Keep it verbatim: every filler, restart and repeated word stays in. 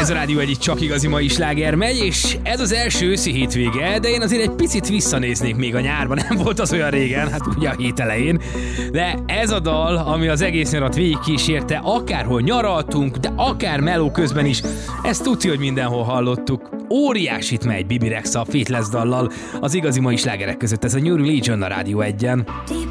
Ez a Rádió egy csak igazi mai sláger megy, és ez az első őszi hétvége, de én azért egy picit visszanéznék még a nyárban, nem volt az olyan régen, hát ugye a hét elején. De ez a dal, ami az egész nyarat végigkísérte, akárhol nyaraltunk, de akár meló közben is, ezt tudja, hogy mindenhol hallottuk. Óriásit megy Bibi Rexha a Faithless dallal, az igazi mai slágerek között ez a New Religion a Rádió egyen.